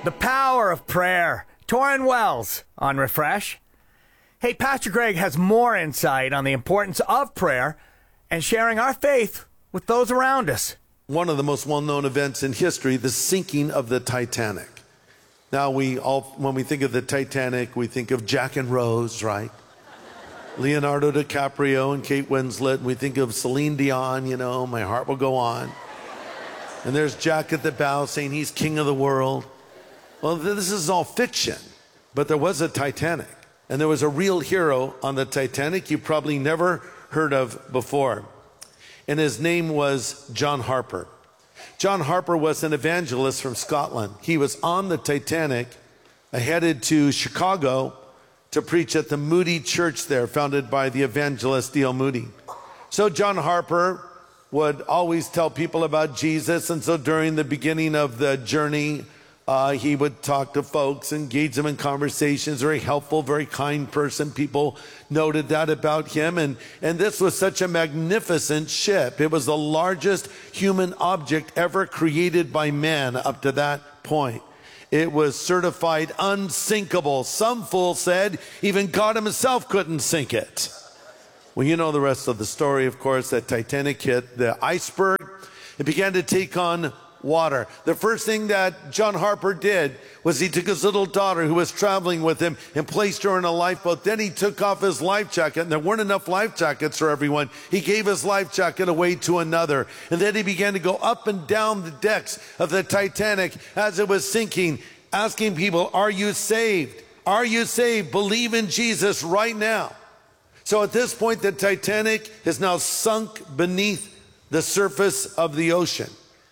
The power of prayer. Torrin Wells on Refresh. Hey, Pastor Greg has more insight on the importance of prayer and sharing our faith with those around us. One of the most well-known events in history, the sinking of the Titanic. Now, when we think of the Titanic, we think of Jack and Rose, right? Leonardo DiCaprio and Kate Winslet. We think of Celine Dion, you know, My Heart Will Go On. And there's Jack at the bow saying he's king of the world. Well, this is all fiction, but there was a Titanic, and there was a real hero on the Titanic you probably never heard of before, and his name was John Harper. John Harper was an evangelist from Scotland. He was on the Titanic, headed to Chicago to preach at the Moody Church there, founded by the evangelist D.L. Moody. So John Harper would always tell people about Jesus, and so during the beginning of the journey, he would talk to folks, engage them in conversations, very helpful, very kind person. People noted that about him. And this was such a magnificent ship. It was the largest human object ever created by man up to that point. It was certified unsinkable. Some fool said even God himself couldn't sink it. Well, you know the rest of the story, of course. That Titanic hit the iceberg. It began to take on water. The first thing that John Harper did was he took his little daughter who was traveling with him and placed her in a lifeboat. Then he took off his life jacket, and there weren't enough life jackets for everyone. He gave his life jacket away to another. And then he began to go up and down the decks of the Titanic as it was sinking, asking people, are you saved? Are you saved? Believe in Jesus right now. So at this point, the Titanic is now sunk beneath the surface of the ocean.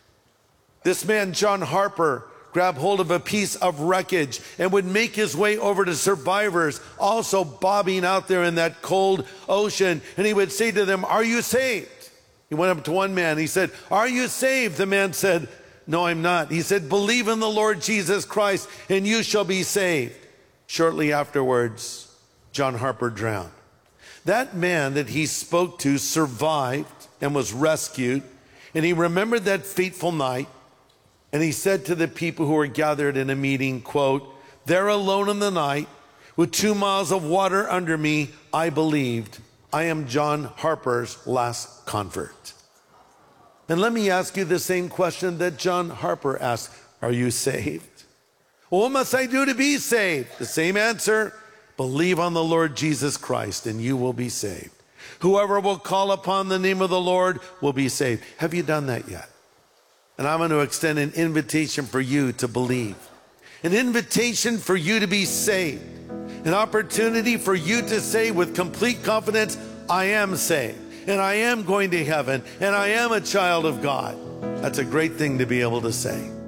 This man, John Harper, grabbed hold of a piece of wreckage and would make his way over to survivors, also bobbing out there in that cold ocean. And he would say to them, are you saved? He went up to one man. He said, are you saved? The man said, no, I'm not. He said, believe in the Lord Jesus Christ and you shall be saved. Shortly afterwards, John Harper drowned. That man that he spoke to survived and was rescued. And he remembered that fateful night. And he said to the people who were gathered in a meeting, quote, there alone in the night, with 2 miles of water under me, I believed. I am John Harper's last convert. And let me ask you the same question that John Harper asked. Are you saved? Well, what must I do to be saved? The same answer. Believe on the Lord Jesus Christ and you will be saved. Whoever will call upon the name of the Lord will be saved. Have you done that yet? And I'm going to extend an invitation for you to believe. An invitation for you to be saved. An opportunity for you to say with complete confidence, I am saved. And I am going to heaven. And I am a child of God. That's a great thing to be able to say.